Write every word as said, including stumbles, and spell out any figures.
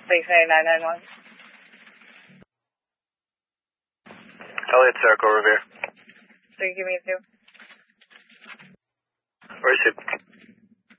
Please say nine nine one. Elliot Circle, Revere. So you give me a two. Received.